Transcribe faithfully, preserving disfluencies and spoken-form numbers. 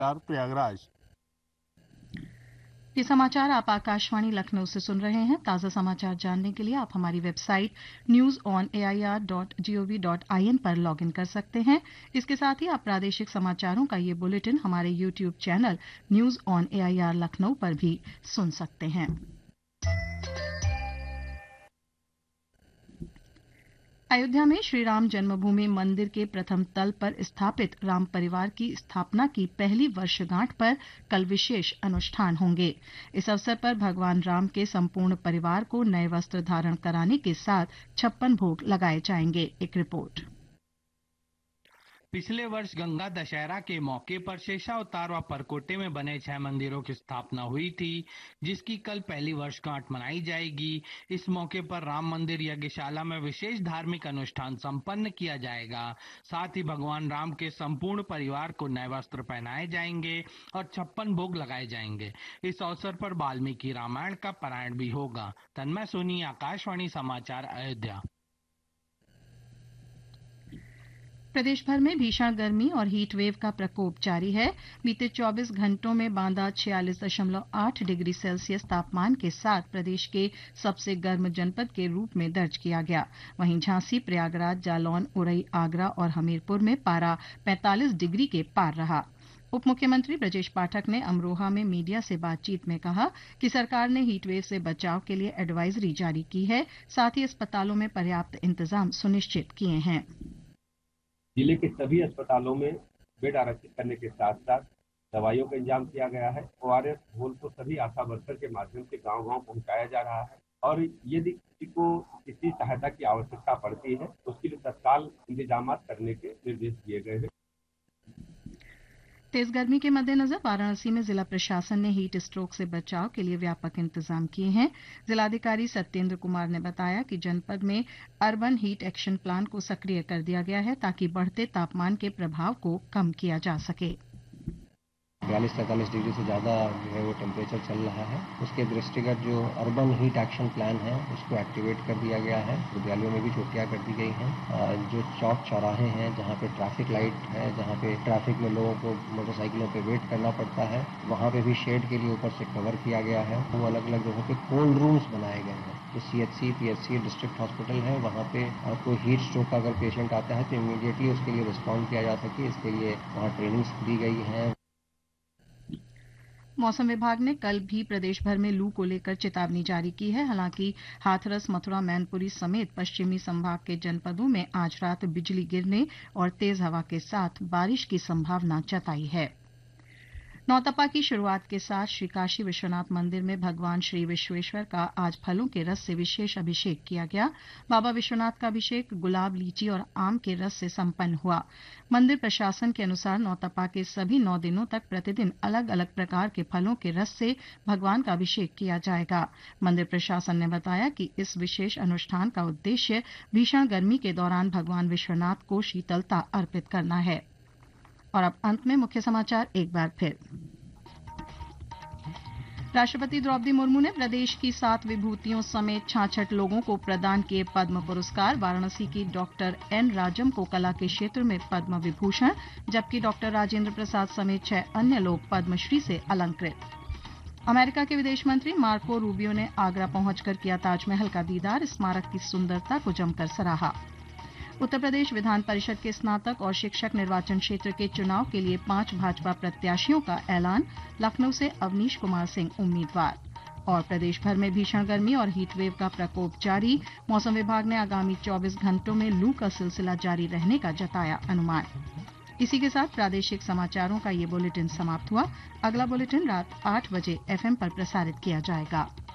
प्रयागराज। ये समाचार आप आकाशवाणी लखनऊ से सुन रहे हैं। ताज़ा समाचार जानने के लिए आप हमारी website news on A I R dot G O V dot I N पर लॉग इन कर सकते हैं। इसके साथ ही आप प्रादेशिक समाचारों का ये बुलेटिन हमारे YouTube channel news on A I R Lucknow पर भी सुन सकते हैं। अयोध्या में श्री राम जन्मभूमि मंदिर के प्रथम तल पर स्थापित राम परिवार की स्थापना की पहली वर्षगांठ पर कल विशेष अनुष्ठान होंगे। इस अवसर पर भगवान राम के संपूर्ण परिवार को नए वस्त्र धारण कराने के साथ छप्पन भोग लगाए जाएंगे। एक रिपोर्ट। पिछले वर्ष गंगा दशहरा के मौके पर शेषावतार व परकोटे में बने छह मंदिरों की स्थापना हुई थी, जिसकी कल पहली वर्षगांठ मनाई जाएगी। इस मौके पर राम मंदिर यज्ञशाला में विशेष धार्मिक अनुष्ठान संपन्न किया जाएगा। साथ ही भगवान राम के संपूर्ण परिवार को नए वस्त्र पहनाए जाएंगे और छप्पन भोग लगाए जाएंगे। इस अवसर पर वाल्मीकि रामायण का पारायण भी होगा। तन्मय सोनी, आकाशवाणी समाचार, अयोध्या। प्रदेश भर में भीषण गर्मी और हीट वेव का प्रकोप जारी है। बीते चौबीस घंटों में बांदा छियालीस दशमलव आठ डिग्री सेल्सियस तापमान के साथ प्रदेश के सबसे गर्म जनपद के रूप में दर्ज किया गया। वहीं झांसी, प्रयागराज, जालौन, उरई, आगरा और हमीरपुर में पारा पैंतालीस डिग्री के पार रहा। उप मुख्यमंत्री ब्रजेश पाठक ने अमरोहा में मीडिया से बातचीत में कहा कि सरकार ने हीटवेव से बचाव के लिए एडवाइजरी जारी की है। साथ ही अस्पतालों में पर्याप्त इंतजाम सुनिश्चित किए हैं। जिले के सभी अस्पतालों में बेड आरक्षित करने के साथ साथ दवाइयों का इंतजाम किया गया है। ओ आर एस घोल को सभी आशा वर्कर के माध्यम से गांव गांव पहुंचाया जा रहा है और यदि किसी को किसी सहायता की आवश्यकता पड़ती है तो उसके लिए तत्काल इंतजाम करने के निर्देश दिए गए हैं। तेज गर्मी के मद्देनजर वाराणसी में जिला प्रशासन ने हीट स्ट्रोक से बचाव के लिए व्यापक इंतजाम किए हैं। जिलाधिकारी सत्येंद्र कुमार ने बताया कि जनपद में अर्बन हीट एक्शन प्लान को सक्रिय कर दिया गया है ताकि बढ़ते तापमान के प्रभाव को कम किया जा सके। बयालीस तैंतालीस डिग्री से ज़्यादा जो है वो टेम्परेचर चल रहा है। उसके दृष्टिगत जो अर्बन हीट एक्शन प्लान है उसको एक्टिवेट कर दिया गया है। विद्यालयों में भी छुट्टियां कर दी गई हैं। जो चौक चौराहे हैं जहां पे ट्रैफिक लाइट है, जहां पे ट्रैफिक में लोगों को मोटरसाइकिलों पे वेट करना पड़ता है, वहां पे भी शेड के लिए ऊपर से कवर किया गया है। वो अलग अलग जगहों पे कोल्ड रूम्स बनाए गए हैं। जो C H C, P H C, district hospital है, वहाँ पे कोई हीट स्ट्रोक का अगर पेशेंट आता है तो इमीडिएटली उसके लिए रिस्पॉन्ड किया जा सके, इसके लिए वहाँ ट्रेनिंग्स दी गई है। मौसम विभाग ने कल भी प्रदेश भर में लू को लेकर चेतावनी जारी की है। हालांकि हाथरस, मथुरा, मैनपुरी समेत पश्चिमी संभाग के जनपदों में आज रात बिजली गिरने और तेज हवा के साथ बारिश की संभावना जताई है। नौतपा की शुरुआत के साथ श्री काशी विश्वनाथ मंदिर में भगवान श्री विश्वेश्वर का आज फलों के रस से विशेष अभिषेक किया गया। बाबा विश्वनाथ का अभिषेक गुलाब, लीची और आम के रस से संपन्न हुआ। मंदिर प्रशासन के अनुसार नौतपा के सभी नौ दिनों तक प्रतिदिन अलग अलग प्रकार के फलों के रस से भगवान का अभिषेक किया जाएगा। मंदिर प्रशासन ने बताया कि इस विशेष अनुष्ठान का उद्देश्य भीषण गर्मी के दौरान भगवान विश्वनाथ को शीतलता अर्पित करना है। और अब अंत में मुख्य समाचार एक बार फिर। राष्ट्रपति द्रौपदी मुर्मू ने प्रदेश की सात विभूतियों समेत छाछठ लोगों को प्रदान किए पद्म पुरस्कार। वाराणसी की डॉक्टर एन राजम को कला के क्षेत्र में पद्म विभूषण, जबकि डॉक्टर राजेंद्र प्रसाद समेत छह अन्य लोग पद्मश्री से अलंकृत। अमेरिका के विदेश मंत्री मार्को रूबियो ने आगरा पहुंचकर किया ताजमहल का दीदार, स्मारक की सुंदरता को जमकर सराहा। उत्तर प्रदेश विधान परिषद के स्नातक और शिक्षक निर्वाचन क्षेत्र के चुनाव के लिए पांच भाजपा प्रत्याशियों का ऐलान। लखनऊ से अवनीश कुमार सिंह उम्मीदवार। और प्रदेश भर में भीषण गर्मी और हीटवेव का प्रकोप जारी। मौसम विभाग ने आगामी चौबीस घंटों में लू का सिलसिला जारी रहने का जताया अनुमान। इसी के साथ प्रादेशिक समाचारों का ये बुलेटिन समाप्त हुआ। अगला बुलेटिन रात आठ बजे एफ एम पर प्रसारित किया जाएगा।